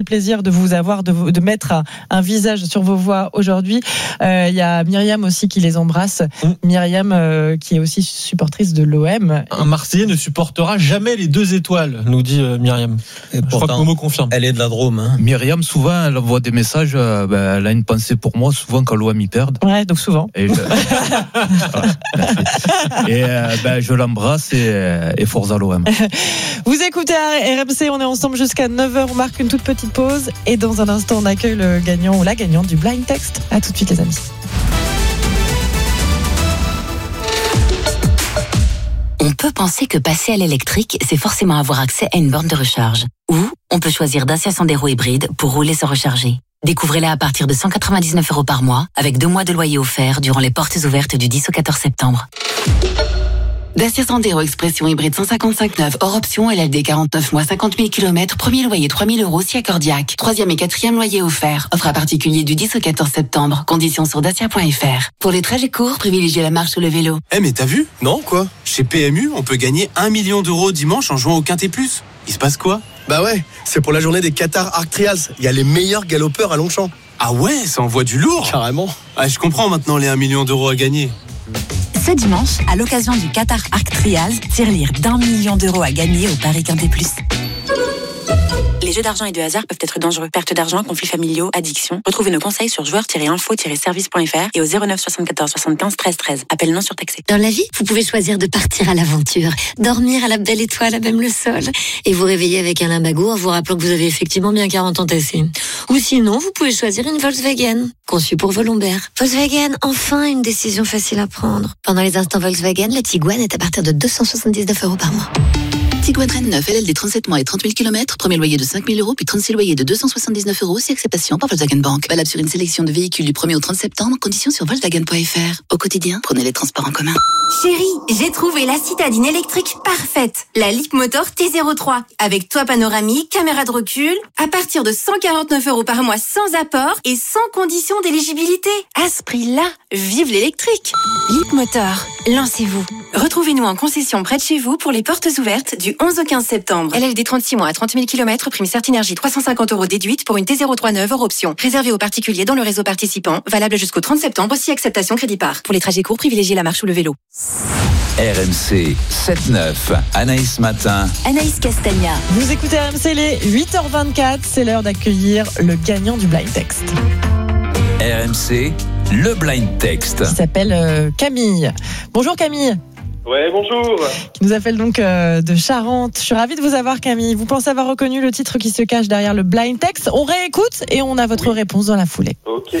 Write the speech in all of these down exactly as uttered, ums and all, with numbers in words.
plaisir de vous avoir, de, vous, de mettre un, un visage sur vos voix aujourd'hui. Il euh, y a Myriam aussi qui les embrasse. Mmh. Myriam euh, qui est aussi supportrice de l'O M. Un Marseillais ne supportera jamais les deux étoiles, nous dit euh, Myriam. Et Je pourtant, crois que Momo confirme. Elle est de la Drôme. Hein. Myriam, souvent, elle envoie des messages. Euh, ben, elle a une pensée pour moi, souvent quand l'O M y perd. Ouais, donc souvent. Et je, voilà, et, euh, ben, je l'embrasse et, et force à l'O M. Vous écoutez R M C, on est ensemble jusqu'à neuf heures. On marque une toute petite pause. Et dans un instant, on accueille le gagnant ou la gagnante du Blind Text. À tout de suite, les amis. On peut penser que passer à l'électrique, c'est forcément avoir accès à une borne de recharge. Ou on peut choisir Dacia Sandero hybride pour rouler sans recharger. Découvrez-la à partir de cent quatre-vingt-dix-neuf euros par mois, avec deux mois de loyer offert durant les portes ouvertes du dix au quatorze septembre. Dacia Sandero Expression hybride cent cinquante-cinq neuf, hors option, L L D quarante-neuf mois, cinquante mille kilomètres, premier loyer trois mille euros si accordiaque. Troisième et quatrième loyer offert. Offre à particulier du dix au quatorze septembre. Conditions sur dacia point f r. Pour les trajets courts, privilégiez la marche ou le vélo. Eh hey, mais t'as vu? Non quoi? Chez P M U, on peut gagner un million d'euros dimanche en jouant au Quintet Plus. Il se passe quoi? Bah ouais, c'est pour la journée des Qatar Arc Trials. Il y a les meilleurs galopeurs à Longchamp. Ah ouais, ça envoie du lourd. Carrément. Ah, je comprends maintenant les un million d'euros à gagner. Ce dimanche, à l'occasion du Qatar Arc Trials, tirelire d'un million d'euros à gagner au Paris Quintet Plus. Les jeux d'argent et de hasard peuvent être dangereux. Perte d'argent, conflits familiaux, addiction. Retrouvez nos conseils sur joueurs tiret info tiret service point f r et au zéro neuf soixante-quatorze soixante-quinze treize treize. Appel non surtaxé. Dans la vie, vous pouvez choisir de partir à l'aventure, dormir à la belle étoile, à même le sol, et vous réveiller avec un limbago en vous rappelant que vous avez effectivement bien quarante ans tassés. Ou sinon, vous pouvez choisir une Volkswagen, conçue pour vos lombaires. Volkswagen, enfin une décision facile à prendre. Pendant les instants Volkswagen, le Tiguan est à partir de deux cent soixante-dix-neuf euros par mois. Tiguan Rennes neuf, L L D trente-sept mois et trente mille kilomètres, premier loyer de cinq mille euros, puis trente-six loyers de deux cent soixante-dix-neuf euros, si acceptation par Volkswagen Bank. Valable sur une sélection de véhicules du premier au trente septembre, conditions sur volkswagen point f r. Au quotidien, prenez les transports en commun. Chérie, j'ai trouvé la citadine électrique parfaite. La Leapmotor T zéro trois. Avec toit panoramique, caméra de recul, à partir de cent quarante-neuf euros par mois sans apport et sans condition d'éligibilité. À ce prix-là, vive l'électrique. Leapmotor, lancez-vous. Retrouvez-nous en concession près de chez vous pour les portes ouvertes du onze au quinze septembre. L L D trente-six mois à trente mille kilomètres, prime Certinergie trois cent cinquante euros déduite pour une T zéro trois neuve hors option. Réservé aux particuliers dans le réseau participant, valable jusqu'au trente septembre si acceptation crédit par. Pour les trajets courts, privilégiez la marche ou le vélo. R M C sept neuf, Anaïs Matin. Anaïs Castagna. Vous écoutez R M C, les huit heures vingt-quatre, c'est l'heure d'accueillir le gagnant du Blind Text. R M C, le Blind Text. Qui s'appelle euh, Camille. Bonjour Camille. Ouais, bonjour. Qui nous appelle donc euh, de Charente. Je suis ravie de vous avoir Camille. Vous pensez avoir reconnu le titre qui se cache derrière le Blind Text? On réécoute et on a votre oui. réponse dans la foulée. Ok.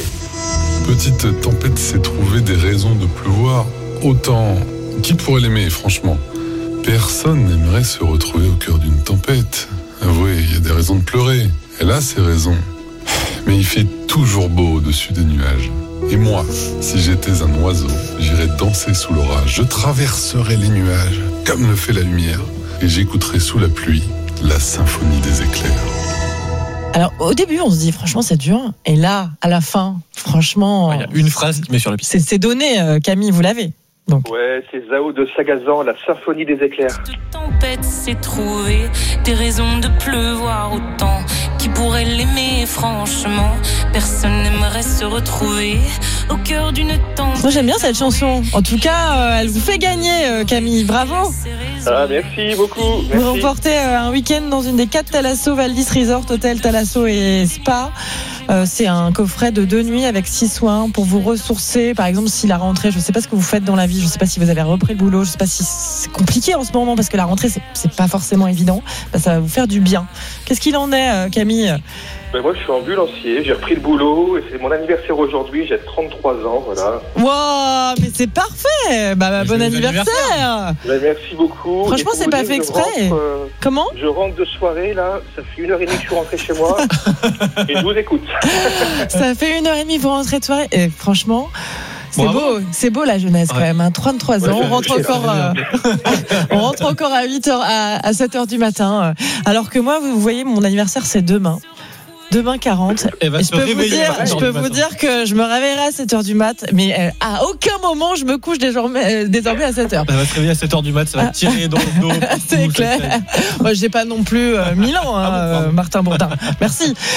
Petite tempête s'est trouvé des raisons de pleuvoir. Autant, qui pourrait l'aimer, franchement? Personne n'aimerait se retrouver au cœur d'une tempête. Avouez, il y a des raisons de pleurer. Elle a ses raisons. Mais il fait toujours beau au-dessus des nuages. Et moi, si j'étais un oiseau, j'irais danser sous l'orage. Je traverserais les nuages, comme le fait la lumière. Et j'écouterais sous la pluie la symphonie des éclairs. Alors, au début, on se dit, franchement, c'est dur. Et là, à la fin, franchement... Il y a une phrase qui met sur la piste. C'est, c'est donné, euh, Camille, vous l'avez. Donc. Ouais, c'est Zao de Sagazan, la symphonie des éclairs. Cette tempête s'est trouvée des raisons de pleuvoir autant. Qui pourrait l'aimer, franchement? Personne n'aimerait se retrouver au cœur d'une tempête. Moi, j'aime bien cette chanson. En tout cas, euh, elle vous fait gagner, euh, Camille. Bravo. Ah, merci beaucoup. Merci. Vous remportez euh, un week-end dans une des quatre Thalasso Valdis Resort, hôtel Thalasso et spa. Euh, c'est un coffret de deux nuits avec six soins pour vous ressourcer. Par exemple, si la rentrée, je ne sais pas ce que vous faites dans la vie, je ne sais pas si vous avez repris le boulot, je ne sais pas si c'est compliqué en ce moment parce que la rentrée, c'est, c'est pas forcément évident. Ben, ça va vous faire du bien. Qu'est-ce qu'il en est, euh, Camille? Ben moi, je suis ambulancier, j'ai repris le boulot et c'est mon anniversaire aujourd'hui, j'ai trente-trois ans, voilà. Wow, mais c'est parfait. Bah, bah bon anniversaire, anniversaire. Ben, merci beaucoup. Franchement, c'est pas dire, fait exprès. Rentre, euh, Comment? Je rentre de soirée, là, ça fait une heure et demie que je suis rentré chez moi et je vous écoute. Ça fait une heure et demie pour rentrer de soirée et franchement... C'est Bravo. beau, c'est beau la jeunesse ouais. quand même, hein. trente-trois ans, ouais, on rentre encore, euh, on rentre encore à huit heures, à, à sept heures du matin. Alors que moi, vous voyez, mon anniversaire c'est demain. Demain quarante. Elle va et se je peux vous dire, je peux vous matin. dire que je me réveillerai à sept heures du mat, mais euh, à aucun moment je me couche désormais, euh, désormais à sept heures. Elle va se réveiller à sept heures du mat, ça va ah. tirer dans le dos. C'est clair. Moi, j'ai pas non plus euh, mille ans, hein, ah bon, euh, Martin Bourdin. Merci.